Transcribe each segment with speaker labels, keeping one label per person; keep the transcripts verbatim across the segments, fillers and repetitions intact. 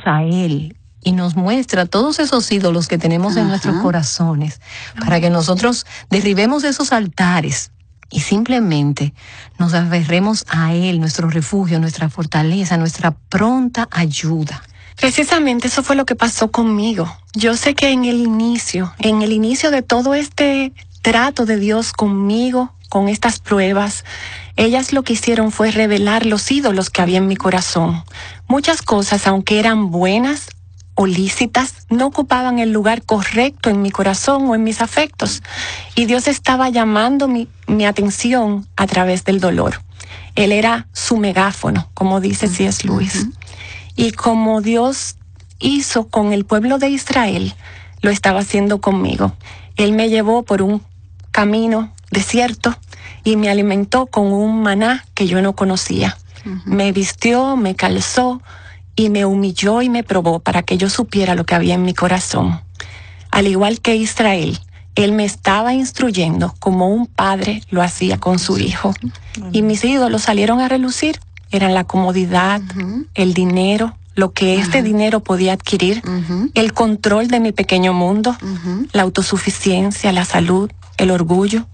Speaker 1: a Él y nos muestra todos esos ídolos que tenemos Ajá. en nuestros corazones, para que nosotros derribemos esos altares y simplemente nos aferremos a Él, nuestro refugio, nuestra fortaleza, nuestra pronta ayuda.
Speaker 2: Precisamente eso fue lo que pasó conmigo. Yo sé que en el inicio, en el inicio de todo este trato de Dios conmigo, con estas pruebas, ellas lo que hicieron fue revelar los ídolos que había en mi corazón. Muchas cosas, aunque eran buenas o lícitas, no ocupaban el lugar correcto en mi corazón o en mis afectos. Y Dios estaba llamando mi, mi atención a través del dolor. Él era su megáfono, como dice C S Lewis. Uh-huh. Y como Dios hizo con el pueblo de Israel, lo estaba haciendo conmigo. Él me llevó por un camino desierto y me alimentó con un maná que yo no conocía. Uh-huh. Me vistió, me calzó y me humilló y me probó para que yo supiera lo que había en mi corazón. Al igual que Israel, Él me estaba instruyendo como un padre lo hacía con su hijo. Uh-huh. Y mis ídolos salieron a relucir. Eran la comodidad, uh-huh. el dinero, lo que este uh-huh. dinero podía adquirir, uh-huh. el control de mi pequeño mundo, uh-huh. la autosuficiencia, la salud, el orgullo,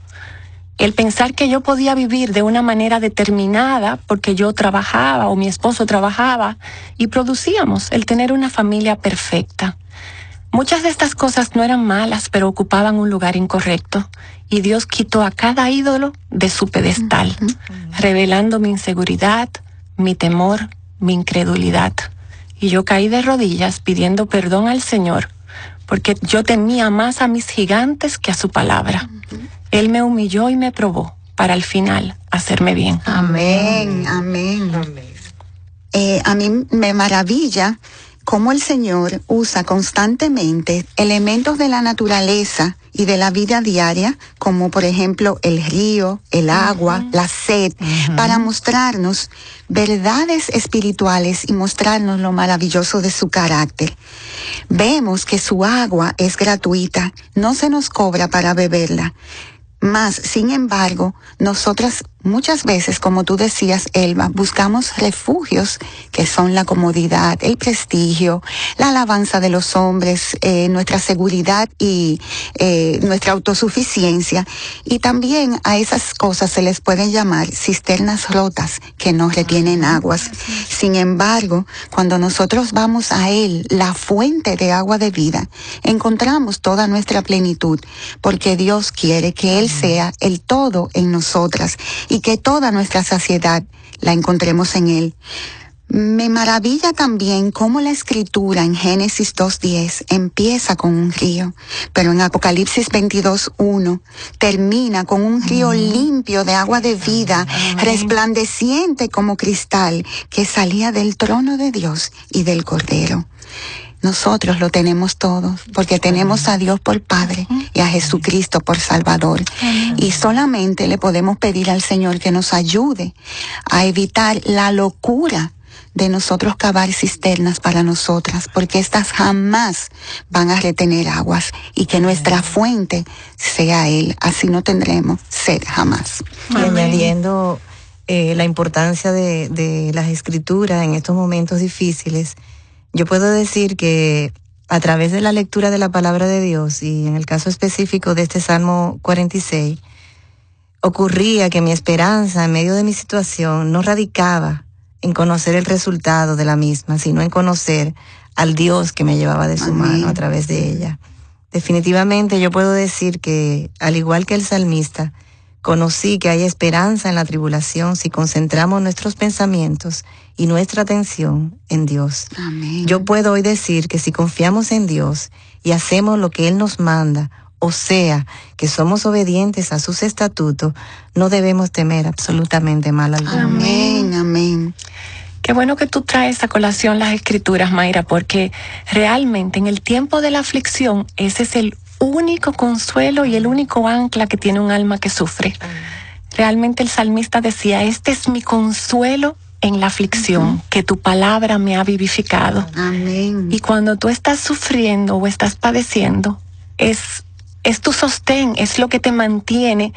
Speaker 2: el pensar que yo podía vivir de una manera determinada porque yo trabajaba o mi esposo trabajaba y producíamos, el tener una familia perfecta. Muchas de estas cosas no eran malas, pero ocupaban un lugar incorrecto. Y Dios quitó a cada ídolo de su pedestal, uh-huh. revelando mi inseguridad, mi temor, mi incredulidad. Y yo caí de rodillas pidiendo perdón al Señor, porque yo temía más a mis gigantes que a su palabra. Uh-huh. Él me humilló y me probó para al final hacerme bien.
Speaker 3: Amén, amén. amén. Eh, a mí me maravilla cómo el Señor usa constantemente elementos de la naturaleza y de la vida diaria, como por ejemplo el río, el agua, uh-huh. la sed, uh-huh. para mostrarnos verdades espirituales y mostrarnos lo maravilloso de su carácter. Vemos que su agua es gratuita, no se nos cobra para beberla. Mas, sin embargo, nosotras muchas veces, como tú decías, Elba, buscamos refugios que son la comodidad, el prestigio, la alabanza de los hombres, eh, nuestra seguridad y eh, nuestra autosuficiencia. Y también a esas cosas se les pueden llamar cisternas rotas que no retienen aguas. Sin embargo, cuando nosotros vamos a Él, la fuente de agua de vida, encontramos toda nuestra plenitud, porque Dios quiere que Él sea el todo en nosotras y que toda nuestra saciedad la encontremos en Él. Me maravilla también cómo la escritura en Génesis dos diez empieza con un río, pero en Apocalipsis veintidós uno termina con un río limpio de agua de vida, resplandeciente como cristal, que salía del trono de Dios y del Cordero. Nosotros lo tenemos todo, porque tenemos a Dios por Padre y a Jesucristo por Salvador. Y solamente le podemos pedir al Señor que nos ayude a evitar la locura de nosotros cavar cisternas para nosotras, porque estas jamás van a retener aguas, y que nuestra fuente sea Él. Así no tendremos sed jamás.
Speaker 4: Y añadiendo eh, la importancia de, de las Escrituras en estos momentos difíciles, yo puedo decir que a través de la lectura de la palabra de Dios, y en el caso específico de este Salmo cuarenta y seis, ocurría que mi esperanza en medio de mi situación no radicaba en conocer el resultado de la misma, sino en conocer al Dios que me llevaba de su Amén. Mano a través de ella. Definitivamente yo puedo decir que, al igual que el salmista, conocí que hay esperanza en la tribulación si concentramos nuestros pensamientos y nuestra atención en Dios.
Speaker 3: Amén.
Speaker 4: Yo puedo hoy decir que si confiamos en Dios y hacemos lo que Él nos manda, o sea, que somos obedientes a sus estatutos, no debemos temer absolutamente mal alguno.
Speaker 3: Amén, amén.
Speaker 2: Qué bueno que tú traes a colación las Escrituras, Mayra, porque realmente en el tiempo de la aflicción ese es el único consuelo y el único ancla que tiene un alma que sufre. Realmente el salmista decía, este es mi consuelo en la aflicción, uh-huh. que tu palabra me ha vivificado.
Speaker 3: Amén.
Speaker 2: Y cuando tú estás sufriendo o estás padeciendo, es, es tu sostén, es lo que te mantiene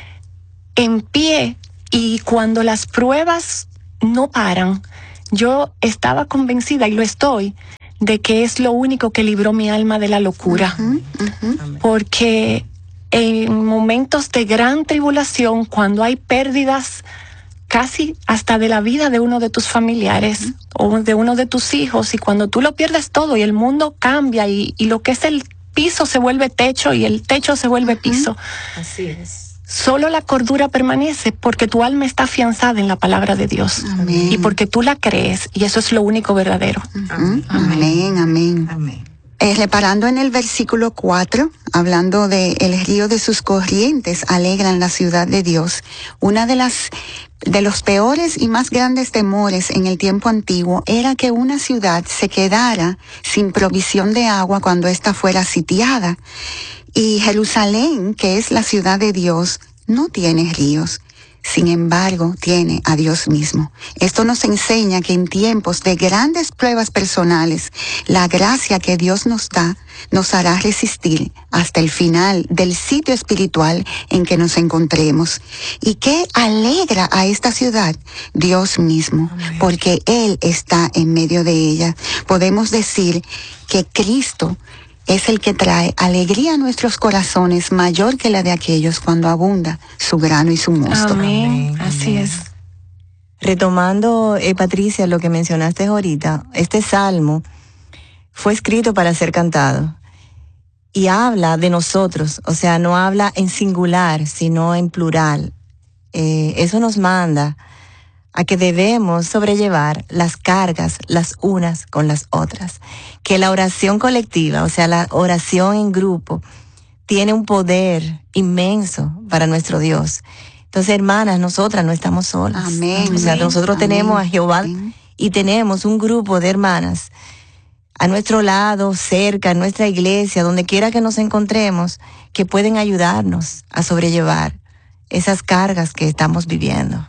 Speaker 2: en pie. Y cuando las pruebas no paran, yo estaba convencida, y lo estoy, de que es lo único que libró mi alma de la locura. Uh-huh, uh-huh. Porque en momentos de gran tribulación, cuando hay pérdidas casi hasta de la vida de uno de tus familiares uh-huh. o de uno de tus hijos, y cuando tú lo pierdes todo y el mundo cambia y, y lo que es el piso se vuelve techo y el techo se vuelve uh-huh. piso.
Speaker 4: Así es.
Speaker 2: Solo la cordura permanece porque tu alma está afianzada en la palabra de Dios.
Speaker 3: Amén.
Speaker 2: Y porque tú la crees, y eso es lo único verdadero.
Speaker 3: Uh-huh. Amén, amén. Amén. Amén. Eh, reparando en el versículo cuatro, hablando de el río de sus corrientes alegran la ciudad de Dios. Una de las de los peores y más grandes temores en el tiempo antiguo era que una ciudad se quedara sin provisión de agua cuando ésta fuera sitiada. Y Jerusalén, que es la ciudad de Dios, no tiene ríos. Sin embargo, tiene a Dios mismo. Esto nos enseña que en tiempos de grandes pruebas personales, la gracia que Dios nos da nos hará resistir hasta el final del sitio espiritual en que nos encontremos. ¿Y qué alegra a esta ciudad? Dios mismo, Amén. Porque Él está en medio de ella. Podemos decir que Cristo es el que trae alegría a nuestros corazones mayor que la de aquellos cuando abunda su grano y su mosto.
Speaker 2: Amén, Amén. Así es.
Speaker 4: Retomando, eh, Patricia, lo que mencionaste ahorita, este salmo fue escrito para ser cantado y habla de nosotros, o sea, no habla en singular, sino en plural. Eh, eso nos manda a que debemos sobrellevar las cargas las unas con las otras. Que la oración colectiva, o sea, la oración en grupo, tiene un poder inmenso para nuestro Dios. Entonces, hermanas, nosotras no estamos solas.
Speaker 3: Amén.
Speaker 4: O sea, nosotros
Speaker 3: Amén.
Speaker 4: tenemos a Jehová
Speaker 3: Amén.
Speaker 4: Y tenemos un grupo de hermanas a nuestro lado, cerca, en nuestra iglesia, donde quiera que nos encontremos, que pueden ayudarnos a sobrellevar esas cargas que estamos viviendo.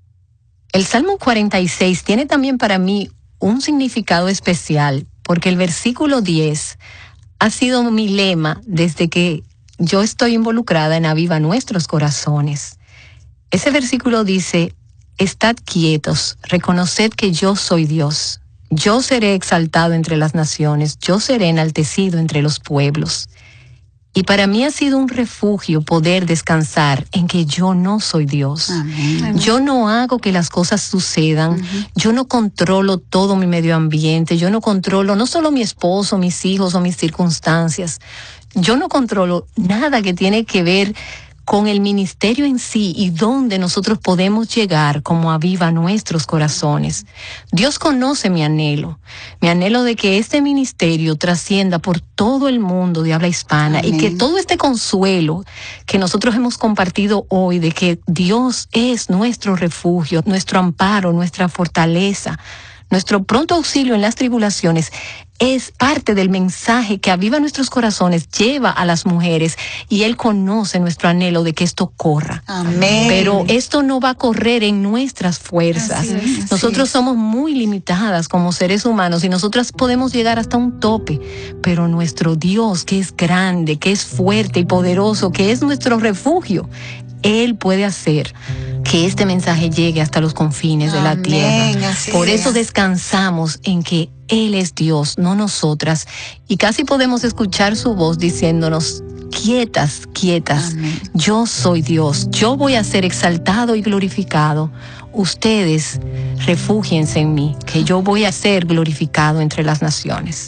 Speaker 1: El Salmo cuarenta y seis tiene también para mí un significado especial, porque el versículo diez ha sido mi lema desde que yo estoy involucrada en Aviva Nuestros Corazones. Ese versículo dice: estad quietos, reconoced que yo soy Dios. Yo seré exaltado entre las naciones, yo seré enaltecido entre los pueblos. Y para mí ha sido un refugio poder descansar en que yo no soy Dios.
Speaker 3: Amén.
Speaker 1: Yo no hago que las cosas sucedan. Uh-huh. Yo no controlo todo mi medio ambiente. Yo no controlo no solo mi esposo, mis hijos o mis circunstancias. Yo no controlo nada que tiene que ver con el ministerio en sí y dónde nosotros podemos llegar como Aviva Nuestros Corazones. Dios conoce mi anhelo, mi anhelo de que este ministerio trascienda por todo el mundo de habla hispana. Amén. Y que todo este consuelo que nosotros hemos compartido hoy de que Dios es nuestro refugio, nuestro amparo, nuestra fortaleza, nuestro pronto auxilio en las tribulaciones, es parte del mensaje que Aviva Nuestros Corazones lleva a las mujeres, y Él conoce nuestro anhelo de que esto corra.
Speaker 3: Amén.
Speaker 1: Pero esto no va a correr en nuestras fuerzas.
Speaker 3: Así es, así
Speaker 1: nosotros
Speaker 3: es.
Speaker 1: somos muy limitadas como seres humanos y nosotras podemos llegar hasta un tope, pero nuestro Dios, que es grande, que es fuerte y poderoso, que es nuestro refugio, Él puede hacer que este mensaje llegue hasta los confines de la
Speaker 3: Amén,
Speaker 1: tierra.
Speaker 3: así
Speaker 1: Por eso
Speaker 3: es.
Speaker 1: descansamos en que Él es Dios, no nosotras. Y casi podemos escuchar su voz diciéndonos: quietas, quietas,
Speaker 3: Amén.
Speaker 1: Yo soy Dios, yo voy a ser exaltado y glorificado. Ustedes refúgiense en mí, que yo voy a ser glorificado entre las naciones.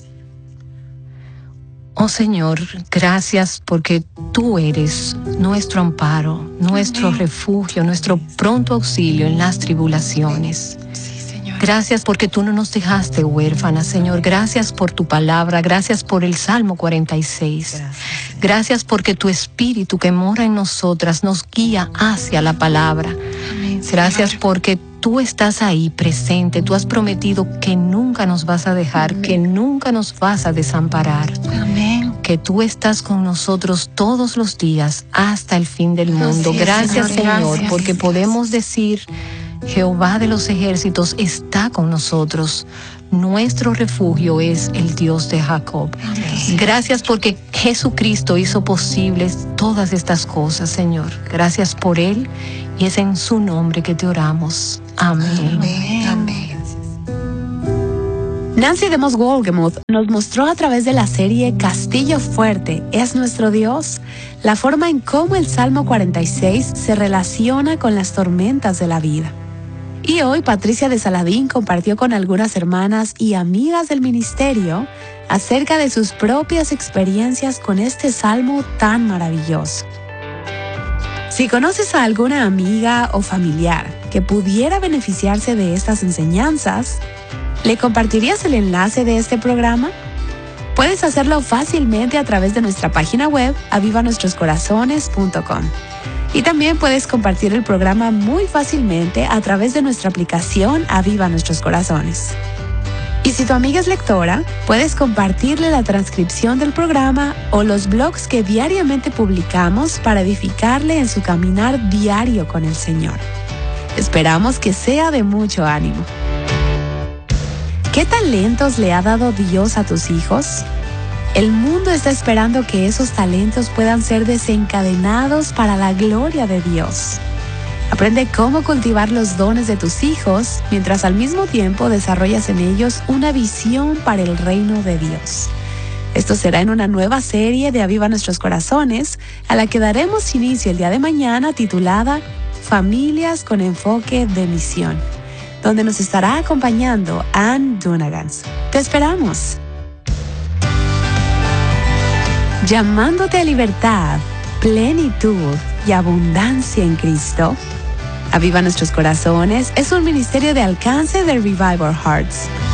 Speaker 1: Oh Señor, gracias porque tú eres nuestro amparo, nuestro
Speaker 2: Amén.
Speaker 1: refugio, nuestro pronto auxilio en las tribulaciones.
Speaker 2: Sí, Señor.
Speaker 1: Gracias porque tú no nos dejaste huérfanas, Señor. Gracias por tu palabra, gracias por el Salmo cuarenta y seis.
Speaker 4: Gracias.
Speaker 1: Gracias porque tu Espíritu que mora en nosotras nos guía hacia la palabra.
Speaker 2: Amén,
Speaker 1: Gracias
Speaker 2: Señor.
Speaker 1: porque tú estás ahí presente. Tú has prometido que nunca nos vas a dejar,
Speaker 3: Amén.
Speaker 1: que nunca nos vas a desamparar.
Speaker 2: Amén.
Speaker 1: Que tú estás con nosotros todos los días hasta el fin del mundo.
Speaker 2: Así es,
Speaker 1: Gracias,
Speaker 2: Señor,
Speaker 1: Señor,
Speaker 2: gracias.
Speaker 1: porque podemos decir: Jehová de los ejércitos está con nosotros. Nuestro refugio es el Dios de Jacob.
Speaker 2: Amén.
Speaker 1: Gracias porque Jesucristo hizo posibles todas estas cosas, Señor. Gracias por Él, y es en su nombre que te oramos. Amén.
Speaker 3: Amén. Amén.
Speaker 2: Nancy DeMoss Wolgemuth nos mostró a través de la serie Castillo Fuerte es nuestro Dios, la forma en cómo el Salmo cuarenta y seis se relaciona con las tormentas de la vida. Y hoy Patricia de Saladín compartió con algunas hermanas y amigas del ministerio acerca de sus propias experiencias con este salmo tan maravilloso. Si conoces a alguna amiga o familiar que pudiera beneficiarse de estas enseñanzas, ¿le compartirías el enlace de este programa? Puedes hacerlo fácilmente a través de nuestra página web aviva nuestros corazones punto com. Y también puedes compartir el programa muy fácilmente a través de nuestra aplicación Aviva Nuestros Corazones. Y si tu amiga es lectora, puedes compartirle la transcripción del programa o los blogs que diariamente publicamos para edificarle en su caminar diario con el Señor. Esperamos que sea de mucho ánimo. ¿Qué talentos le ha dado Dios a tus hijos? El mundo está esperando que esos talentos puedan ser desencadenados para la gloria de Dios. Aprende cómo cultivar los dones de tus hijos mientras al mismo tiempo desarrollas en ellos una visión para el reino de Dios. Esto será en una nueva serie de Aviva Nuestros Corazones, a la que daremos inicio el día de mañana, titulada Familias con enfoque de misión, donde nos estará acompañando Ann Dunagans. ¡Te esperamos! Llamándote a libertad, plenitud y abundancia en Cristo. Aviva Nuestros Corazones es un ministerio de alcance de Revival Hearts.